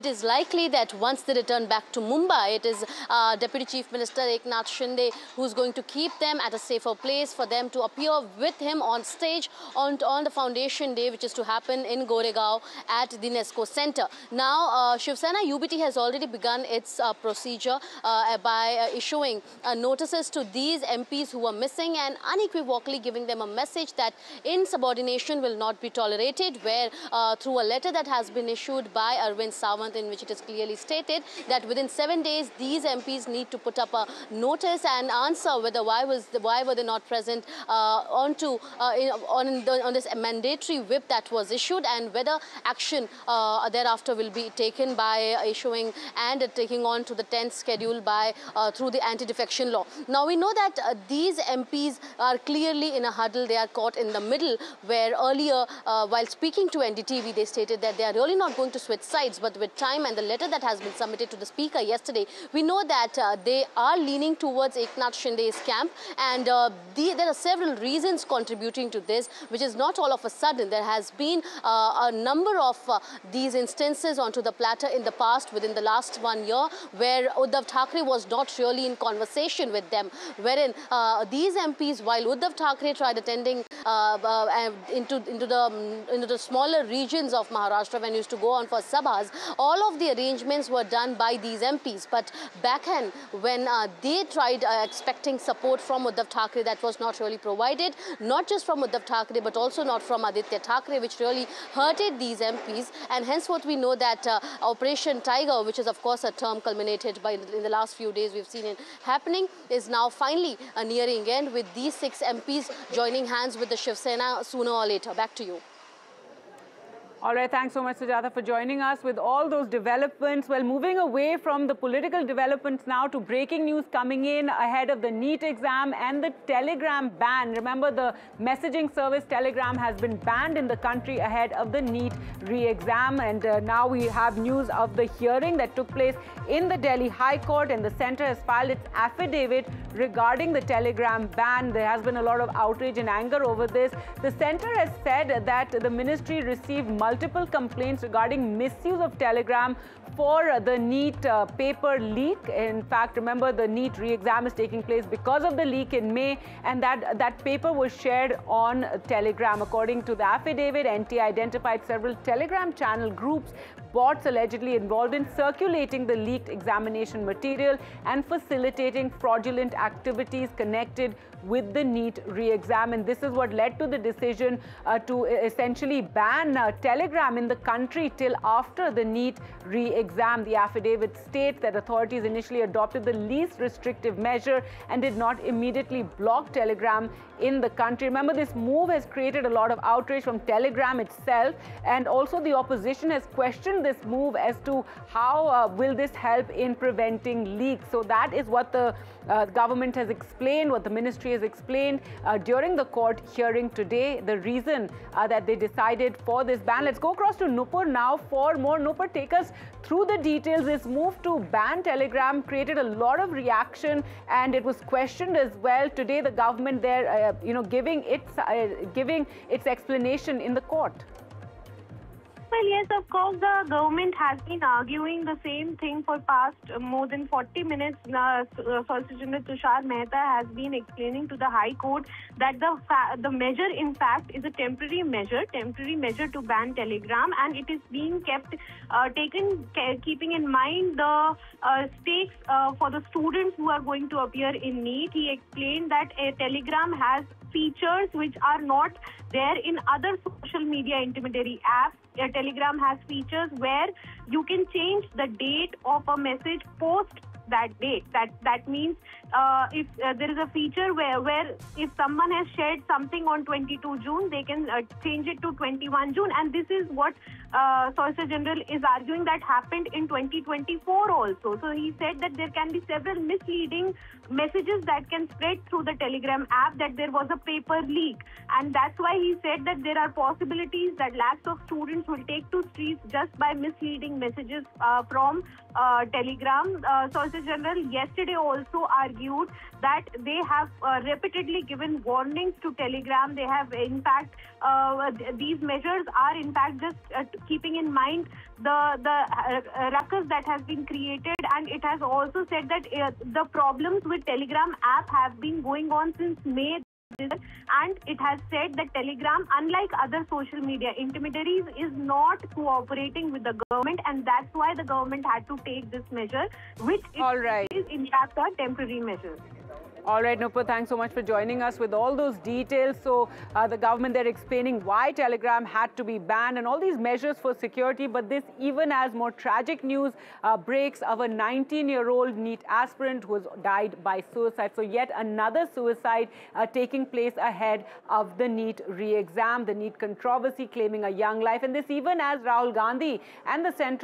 It is likely that once they return back to Mumbai, it is Deputy Chief Minister Eknath Shinde who's going to keep them at a safer place for them to appear with him on stage on the foundation day, which is to happen in Goregaon at the NESCO Center. Now, Shiv Sena UBT has already begun its procedure by issuing notices to these MPs who are missing and unequivocally giving them a message that insubordination will not be tolerated, where through a letter that has been issued by Arvind Sawant, in which it is clearly stated that within 7 days these MPs need to put up a notice and answer whether why were they not present on this mandatory whip that was issued, and whether action thereafter will be taken by issuing and taking on to the 10th schedule by through the anti-defection law. Now we know that these MPs are clearly in a huddle. They are caught in the middle, where earlier while speaking to NDTV they stated that they are really not going to switch sides, but with time and the letter that has been submitted to the speaker yesterday, we know that they are leaning towards Eknath Shinde's camp, and there are several reasons contributing to this, which is not all of a sudden. There has been a number of these instances onto the platter in the past, within the last 1 year, where Uddhav Thackeray was not really in conversation with them, wherein these MPs, while Uddhav Thackeray tried attending into the smaller regions of Maharashtra when he used to go on for sabhas, all of the arrangements were done by these MPs. But backhand, when they tried expecting support from Uddhav Thackeray, that was not really provided, not just from Uddhav Thackeray but also not from Aditya Thackeray, which really hurted these MPs. And hence what we know that Operation Tiger, which is of course a term culminated by in the last few days we've seen it happening, is now finally nearing end, with these 6 MPs joining hands with the Shiv Sena sooner or later. Back to you. All right, thanks so much, Sujata, for joining us with all those developments. Well, moving away from the political developments now to breaking news coming in ahead of the NEET exam and the Telegram ban. Remember, the messaging service Telegram has been banned in the country ahead of the NEET re-exam. And now we have news of the hearing that took place in the Delhi High Court, and the centre has filed its affidavit regarding the Telegram ban. There has been a lot of outrage and anger over this. The centre has said that the ministry received multiple complaints regarding misuse of Telegram for the NEET paper leak. In fact, remember, the NEET re-exam is taking place because of the leak in May, and that paper was shared on Telegram. According to the affidavit, NTA identified several Telegram channel groups, bots allegedly involved in circulating the leaked examination material and facilitating fraudulent activities connected with the NEET re-exam. And this is what led to the decision to essentially ban Telegram in the country till after the NEET re-exam. The affidavit states that authorities initially adopted the least restrictive measure and did not immediately block Telegram in the country. Remember, this move has created a lot of outrage from Telegram itself, and also the opposition has questioned this move as to how will this help in preventing leaks. So that is what the government has explained, what the ministry has explained during the court hearing today, the reason that they decided for this ban. Let's go across to Nupur now for more. Nupur, take us through the details. This move to ban Telegram created a lot of reaction, and it was questioned as well. Today, the government there, giving its explanation in the court. Well, yes, of course, the government has been arguing the same thing for past more than 40 minutes. Solicitor General Tushar Mehta has been explaining to the High Court that the measure, in fact, is a temporary measure to ban Telegram, and it is being keeping in mind the stakes for the students who are going to appear in NEET. He explained that a Telegram has features which are not there in other social media intermediary apps. Telegram has features where you can change the date of a message post that date. That means if there is a feature where if someone has shared something on 22 June, they can change it to 21 June. And this is what Solicitor General is arguing that happened in 2024 also. So he said that there can be several misleading messages that can spread through the Telegram app, that there was a paper leak. And that's why he said that there are possibilities that lakhs of students will take to streets just by misleading messages from Telegram. Solicitor General yesterday also argued that they have repeatedly given warnings to Telegram. They have, in fact, these measures are in fact just keeping in mind the ruckus that has been created, and it has also said that the problems with Telegram app have been going on since May. And it has said that Telegram, unlike other social media intermediaries, is not cooperating with the government, and that's why the government had to take this measure, which is in fact a temporary measure. All right, Nupur, thanks so much for joining us with all those details. So the government, they're explaining why Telegram had to be banned and all these measures for security. But this even as more tragic news breaks of a 19-year-old NEET aspirant who has died by suicide. So yet another suicide taking place ahead of the NEET re-exam, the NEET controversy claiming a young life. And this even as Rahul Gandhi and the Central